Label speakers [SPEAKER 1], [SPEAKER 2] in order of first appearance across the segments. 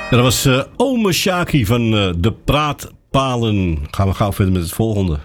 [SPEAKER 1] Dat was Ome Shaki van de Praatpalen. Gaan we gauw verder met het volgende.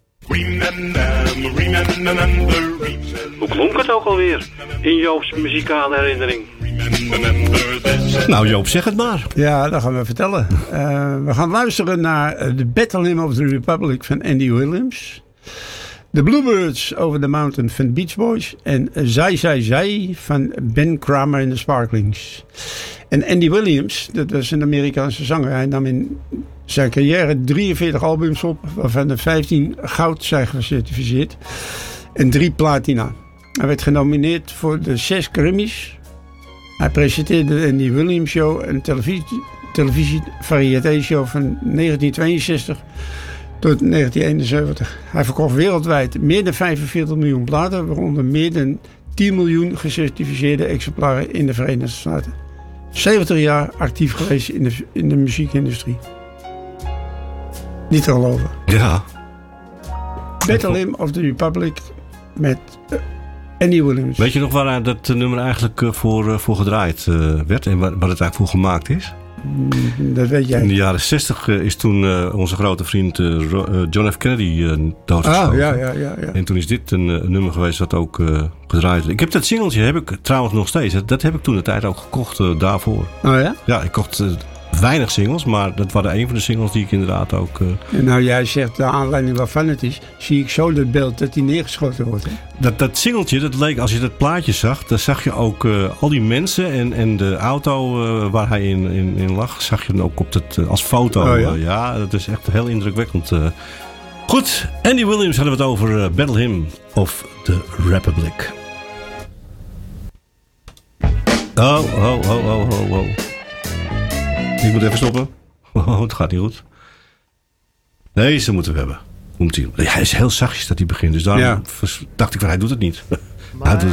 [SPEAKER 1] Hoe klonk het ook alweer in Joop's muzikale herinnering? Nou Joop, zeg het maar.
[SPEAKER 2] Ja, dat gaan we vertellen. We gaan luisteren naar The Battle Hymn of the Republic van Andy Williams. The Bluebirds Over the Mountain van Beach Boys. En Zij van Ben Kramer en de Sparklings. En Andy Williams, dat was een Amerikaanse zanger. Hij nam in zijn carrière 43 albums op, waarvan er 15 goud zijn gecertificeerd. En 3 platina. Hij werd genomineerd voor de 6 Grammys. Hij presenteerde de Andy Williams Show, een televisie-variété-show van 1962 tot 1971. Hij verkocht wereldwijd meer dan 45 miljoen platen, waaronder meer dan 10 miljoen gecertificeerde exemplaren in de Verenigde Staten. 70 jaar actief geweest in de muziekindustrie. Niet te geloven.
[SPEAKER 1] Ja.
[SPEAKER 2] Battle Hymn of the Republic met Andy Williams.
[SPEAKER 1] Weet je nog waar dat nummer eigenlijk voor gedraaid werd en waar het eigenlijk voor gemaakt is?
[SPEAKER 2] Dat weet jij.
[SPEAKER 1] In de jaren 60 is toen onze grote vriend John F. Kennedy doodgeschoten.
[SPEAKER 2] Ja.
[SPEAKER 1] En toen is dit een nummer geweest dat ook gedraaid werd. Ik heb dat singeltje, heb ik trouwens nog steeds. Dat heb ik toen de tijd ook gekocht daarvoor.
[SPEAKER 2] Oh ja?
[SPEAKER 1] Ja, ik kocht weinig singles, maar dat waren een van de singles die ik inderdaad ook...
[SPEAKER 2] Nou, jij zegt de aanleiding waarvan het is, zie ik zo dat beeld dat hij neergeschoten wordt. Hè?
[SPEAKER 1] Dat singeltje, dat leek, als je dat plaatje zag, dan zag je ook al die mensen en de auto waar hij in lag, zag je dan ook op als foto.
[SPEAKER 2] Oh, ja?
[SPEAKER 1] Ja, dat is echt heel indrukwekkend. Goed, Andy Williams hadden we het over Battle Hymn of the Republic. Oh. Ik moet even stoppen. Oh, het gaat niet goed. Deze moeten we hebben. Hij is heel zachtjes dat hij begint. Dus daarom dacht ik van hij doet het niet. Hij doet